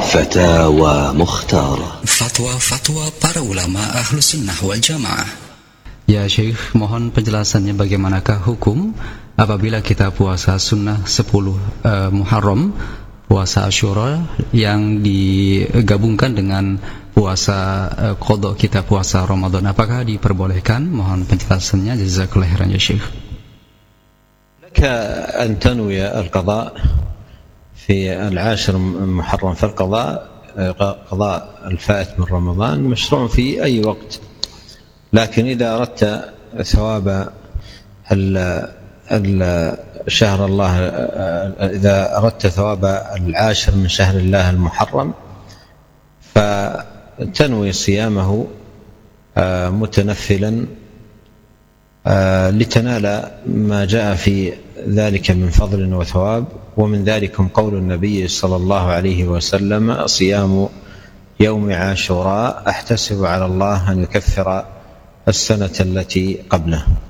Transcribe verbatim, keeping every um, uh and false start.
فتاوى مختارة. Fatwa-fatwa para ulama Ahlus Sunnah wal Jamaah. Ya Syekh, mohon penjelasannya bagaimanakah hukum apabila kita puasa sunnah sepuluh uh, Muharram, puasa Asyura yang digabungkan dengan puasa uh, qada kita puasa Ramadan, apakah diperbolehkan? Mohon penjelasannya, jazakallahu khairan ya Syekh. لك أن تنوي القضاء في العاشر محرم، فالقضاء قضاء الفائت من رمضان مشروع في أي وقت، لكن إذا أردت ثواب شهر الله، إذا أردت ثواب العاشر من شهر الله المحرم فتنوي صيامه متنفلا لتنال ما جاء في ذلك من فضل وثواب، ومن ذلكم قول النبي صلى الله عليه وسلم: صيام يوم عاشوراء أحتسب على الله أن يكفر السنة التي قبله.